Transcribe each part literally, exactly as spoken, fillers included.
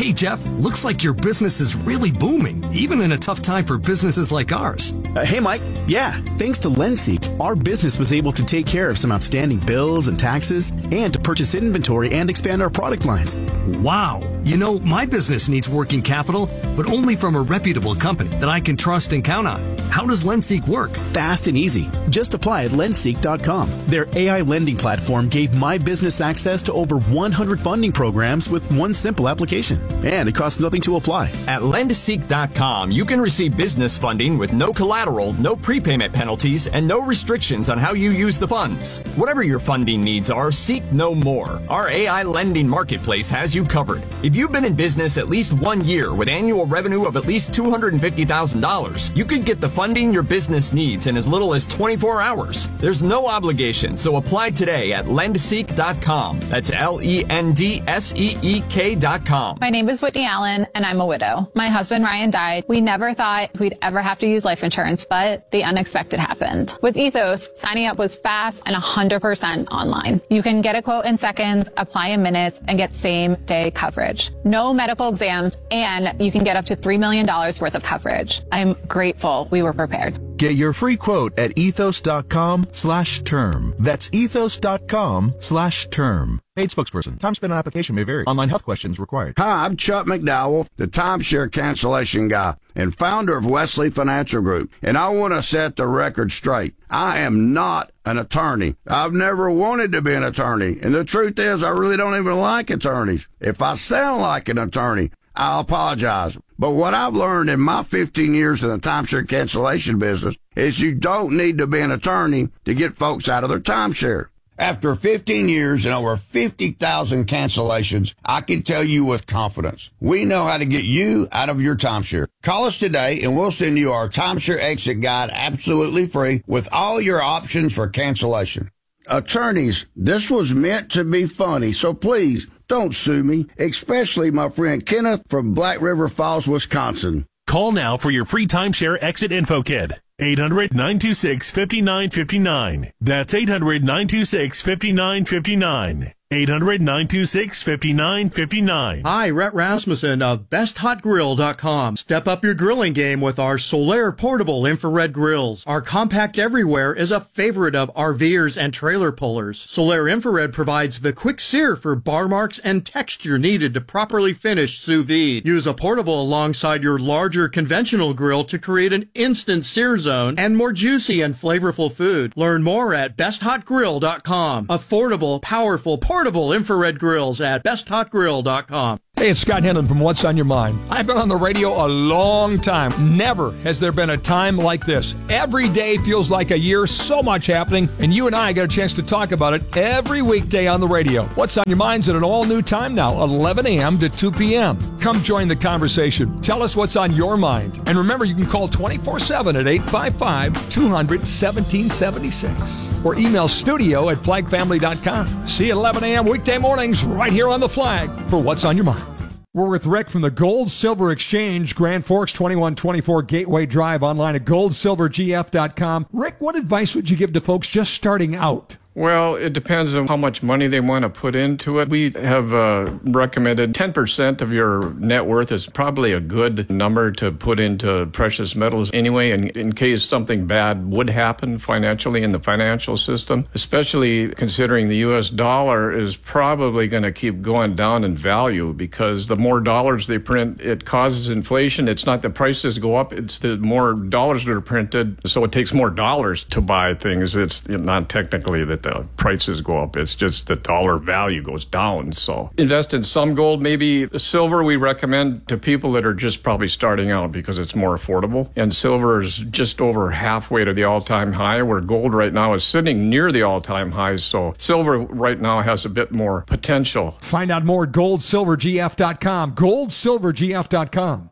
Hey, Jeff, looks like your business is really booming, even in a tough time for businesses like ours. Uh, hey, Mike. Yeah, thanks to LendSeek, our business was able to take care of some outstanding bills and taxes and to purchase inventory and expand our product lines. Wow. You know, my business needs working capital, but only from a reputable company that I can trust and count on. How does LendSeek work? Fast and easy. Just apply at lendseek dot com. Their A I lending platform gave my business access to over one hundred funding programs with one simple application. And it costs nothing to apply. At lendseek dot com, you can receive business funding with no collateral, no prepayment penalties, and no restrictions on how you use the funds. Whatever your funding needs are, seek no more. Our A I lending marketplace has you covered. If you've been in business at least one year with annual revenue of at least two hundred fifty thousand dollars, you could get the funding your business needs in as little as twenty-four hours. There's no obligation, so apply today at lendseek dot com. That's L E N D S E E K dot com. My name is Whitney Allen, and I'm a widow. My husband, Ryan, died. We never thought we'd ever have to use life insurance, but the unexpected happened. With Ethos, signing up was fast and one hundred percent online. You can get a quote in seconds, apply in minutes, and get same-day coverage. No medical exams, and you can get up to three million dollars worth of coverage. I'm grateful we were prepared. Get your free quote at ethos dot com slash term. That's ethos dot com slash term. Paid spokesperson. Time spent on application may vary. Online health questions required. Hi, I'm Chuck McDowell, the timeshare cancellation guy and founder of Wesley Financial Group. And I want to set the record straight. I am not an attorney. I've never wanted to be an attorney. And the truth is, I really don't even like attorneys. If I sound like an attorney, I apologize. But what I've learned in my fifteen years in the timeshare cancellation business is you don't need to be an attorney to get folks out of their timeshare. After fifteen years and over fifty thousand cancellations, I can tell you with confidence, we know how to get you out of your timeshare. Call us today and we'll send you our timeshare exit guide absolutely free with all your options for cancellation. Attorneys, this was meant to be funny, so please don't sue me, especially my friend Kenneth from Black River Falls, Wisconsin. Call now for your free timeshare exit info kit. eight hundred, nine two six, five nine five nine. That's eight hundred, nine two six, five nine five nine. eight hundred, nine two six, five nine five nine. Hi, Rhett Rasmussen of best hot grill dot com. Step up your grilling game with our Solaire portable infrared grills. Our compact everywhere is a favorite of RVers and trailer pullers. Solaire infrared provides the quick sear for bar marks and texture needed to properly finish sous vide. Use a portable alongside your larger conventional grill to create an instant sear zone and more juicy and flavorful food. Learn more at best hot grill dot com. Affordable, powerful, portable Portable infrared grills at best hot grill dot com. Hey, it's Scott Henlon from What's on Your Mind. I've been on the radio a long time. Never has there been a time like this. Every day feels like a year, so much happening, and you and I get a chance to talk about it every weekday on the radio. What's on Your Mind's at an all-new time now, eleven a.m. to two p.m. Come join the conversation. Tell us what's on your mind. And remember, you can call twenty-four seven at eight five five, two hundred, one seven seven six or email studio at flag family dot com. See you at eleven a.m. weekday mornings right here on The Flag for What's on Your Mind. We're with Rick from the Gold Silver Exchange, Grand Forks, twenty-one twenty-four Gateway Drive, online at gold silver g f dot com. Rick, what advice would you give to folks just starting out? Well, it depends on how much money they want to put into it. We have uh, recommended ten percent of your net worth is probably a good number to put into precious metals anyway, in, in case something bad would happen financially in the financial system, especially considering the U S dollar is probably going to keep going down in value because the more dollars they print, it causes inflation. It's not the prices go up, it's the more dollars that are printed, so it takes more dollars to buy things. It's not technically that the prices go up. It's just the dollar value goes down. So invest in some gold, maybe silver we recommend to people that are just probably starting out because it's more affordable. And silver is just over halfway to the all-time high, where gold right now is sitting near the all-time high. So silver right now has a bit more potential. Find out more at gold silver g f dot com. gold silver g f dot com.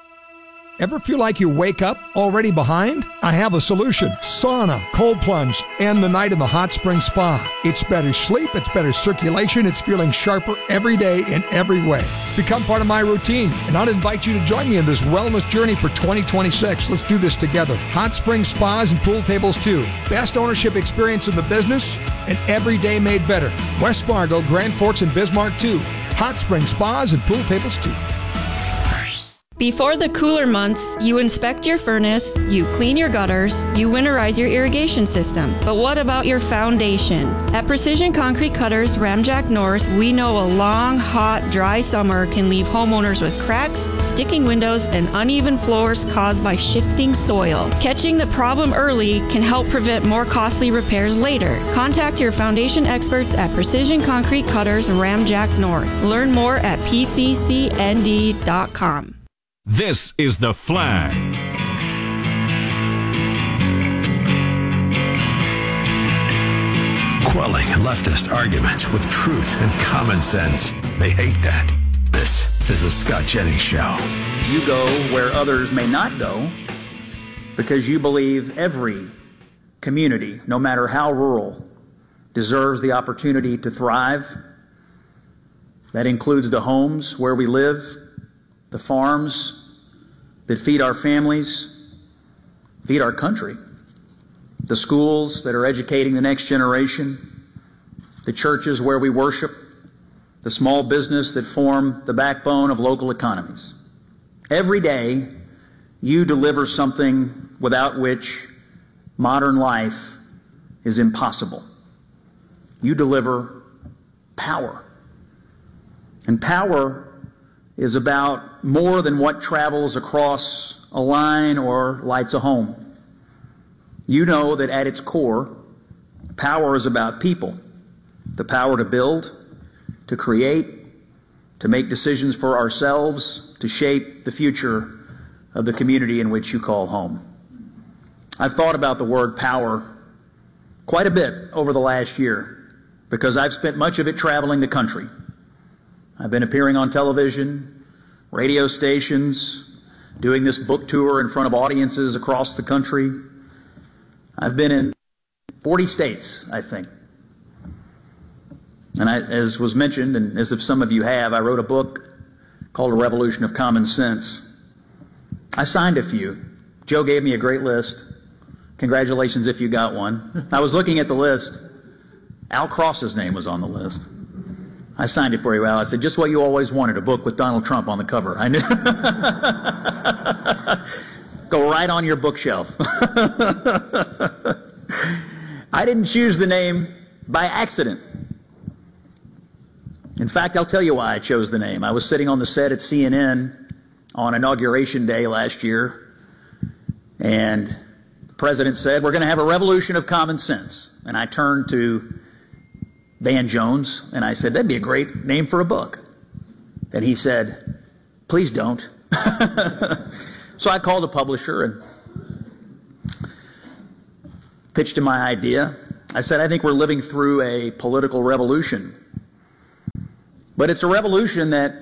Ever feel like you wake up already behind? I have a solution. Sauna, cold plunge, and the night in the hot spring spa. It's better sleep, it's better circulation, it's feeling sharper every day in every way. Become part of my routine, and I'll invite you to join me in this wellness journey for twenty twenty-six. Let's do this together. Hot spring spas and pool tables too. Best ownership experience in the business, and every day made better. West Fargo, Grand Forks, and Bismarck too. Hot spring spas and pool tables too. Before the cooler months, you inspect your furnace, you clean your gutters, you winterize your irrigation system. But what about your foundation? At Precision Concrete Cutters Ramjack North, we know a long, hot, dry summer can leave homeowners with cracks, sticking windows, and uneven floors caused by shifting soil. Catching the problem early can help prevent more costly repairs later. Contact your foundation experts at Precision Concrete Cutters Ramjack North. Learn more at P C C N D dot com. This is The Flag. Quelling leftist arguments with truth and common sense. They hate that. This is The Scott Jennings Show. You go where others may not go because you believe every community, no matter how rural, deserves the opportunity to thrive. That includes the homes where we live, the farms that feed our families, feed our country, the schools that are educating the next generation, the churches where we worship, the small business that form the backbone of local economies. Every day, you deliver something without which modern life is impossible. You deliver power. And power is about more than what travels across a line or lights a home. You know that at its core, power is about people. The power to build, to create, to make decisions for ourselves, to shape the future of the community in which you call home. I've thought about the word power quite a bit over the last year because I've spent much of it traveling the country. I've been appearing on television, radio stations, doing this book tour in front of audiences across the country. I've been in forty states, I think. And I, as was mentioned, and as if some of you have, I wrote a book called A Revolution of Common Sense. I signed a few. Joe gave me a great list. Congratulations if you got one. I was looking at the list. Al Cross's name was on the list. I signed it for you, Al. I said, just what you always wanted, a book with Donald Trump on the cover. I knew. Go right on your bookshelf. I didn't choose the name by accident. In fact, I'll tell you why I chose the name. I was sitting on the set at C N N on Inauguration Day last year, and the president said, we're going to have a revolution of common sense. And I turned to Van Jones, and I said, that'd be a great name for a book. And he said, please don't. So I called the publisher and pitched him my idea. I said, I think we're living through a political revolution. But it's a revolution that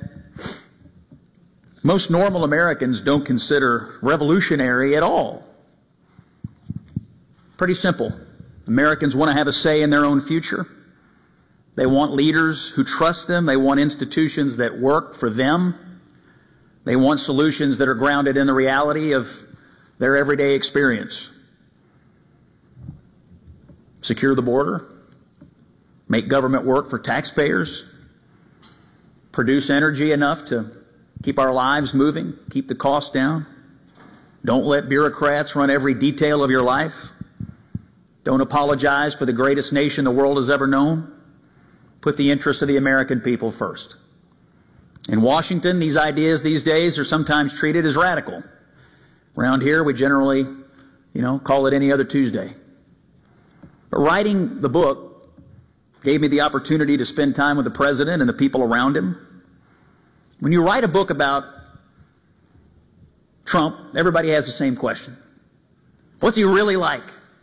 most normal Americans don't consider revolutionary at all. Pretty simple. Americans want to have a say in their own future. They want leaders who trust them. They want institutions that work for them. They want solutions that are grounded in the reality of their everyday experience. Secure the border. Make government work for taxpayers. Produce energy enough to keep our lives moving, keep the cost down. Don't let bureaucrats run every detail of your life. Don't apologize for the greatest nation the world has ever known. Put the interests of the American people first. In Washington, these ideas these days are sometimes treated as radical. Around here, we generally, you know, call it any other Tuesday. But writing the book gave me the opportunity to spend time with the president and the people around him. When you write a book about Trump, everybody has the same question. What's he really like?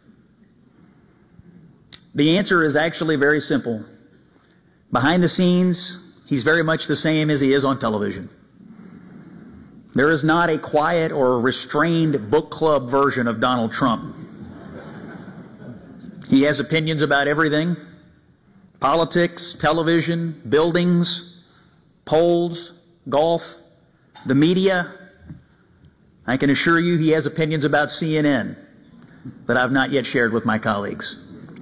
The answer is actually very simple. Behind the scenes, he's very much the same as he is on television. There is not a quiet or restrained book club version of Donald Trump. He has opinions about everything: politics, television, buildings, polls, golf, the media. I can assure you he has opinions about C N N that I've not yet shared with my colleagues.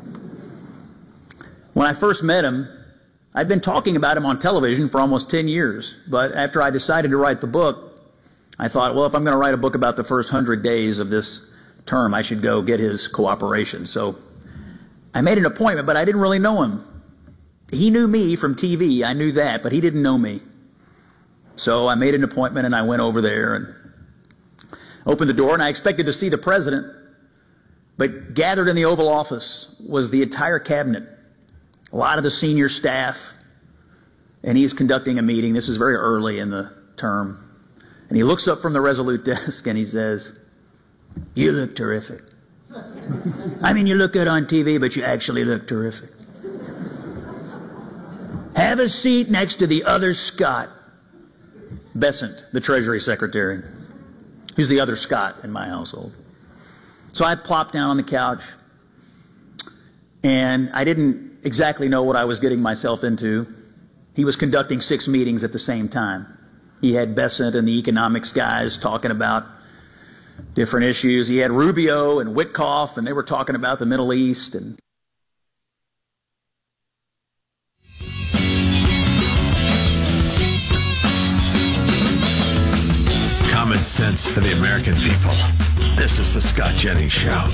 When I first met him, I'd been talking about him on television for almost ten years, but after I decided to write the book, I thought, well, if I'm going to write a book about the first hundred days of this term, I should go get his cooperation. So I made an appointment, but I didn't really know him. He knew me from T V. I knew that, but he didn't know me. So I made an appointment, and I went over there and opened the door, and I expected to see the president, but gathered in the Oval Office was the entire cabinet, a lot of the senior staff, and he's conducting a meeting. This is very early in the term. And he looks up from the Resolute desk and he says, "You look terrific. I mean, you look good on T V, but you actually look terrific. Have a seat next to the other Scott." Bessent, the Treasury Secretary. He's the other Scott in my household. So I plopped down on the couch, and I didn't exactly know what I was getting myself into. He was conducting six meetings at the same time. He had Bessent and the economics guys talking about different issues. He had Rubio and Witkoff, and they were talking about the Middle East. And Common sense for the American people. This is the Scott Jennings Show.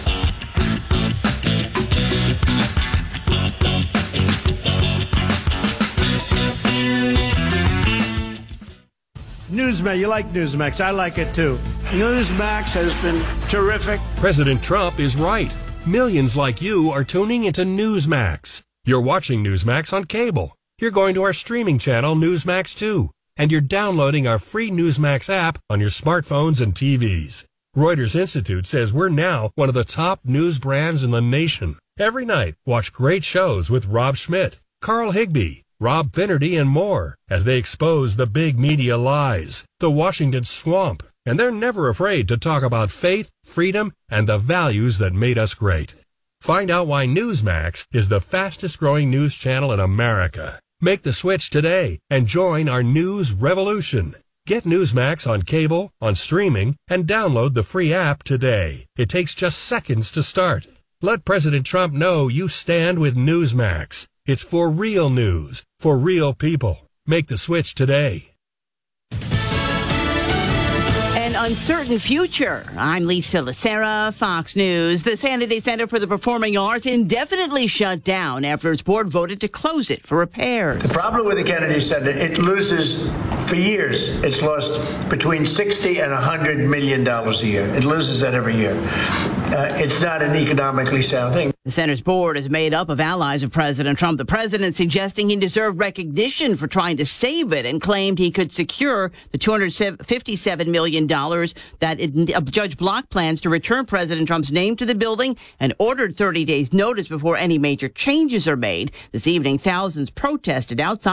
Newsmax, you like Newsmax. I like it too. Newsmax has been terrific. President Trump is right. Millions like you are tuning into Newsmax. You're watching Newsmax on cable. You're going to our streaming channel, Newsmax two. And you're downloading our free Newsmax app on your smartphones and T Vs. Reuters Institute says we're now one of the top news brands in the nation. Every night, watch great shows with Rob Schmidt, Carl Higbie, Rob Finnerty, and more as they expose the big media lies, the Washington swamp, and they're never afraid to talk about faith, freedom, and the values that made us great. Find out why Newsmax is the fastest growing news channel in America. Make the switch today and join our news revolution. Get Newsmax on cable, on streaming, and download the free app today. It takes just seconds to start. Let President Trump know you stand with Newsmax. It's for real news, for real people. Make the switch today. An uncertain future. I'm Lisa Lacera, Fox News. The San Jose Center for the Performing Arts indefinitely shut down after its board voted to close it for repairs. The problem with the Kennedy Center, it loses, for years, it's lost between sixty and one hundred million dollars a year. It loses that every year. Uh, it's not an economically sound thing. The center's board is made up of allies of President Trump. The president suggesting he deserved recognition for trying to save it and claimed he could secure the two hundred fifty-seven million dollars that it, uh, Judge Block plans to return President Trump's name to the building and ordered thirty days notice before any major changes are made. This evening, thousands protested outside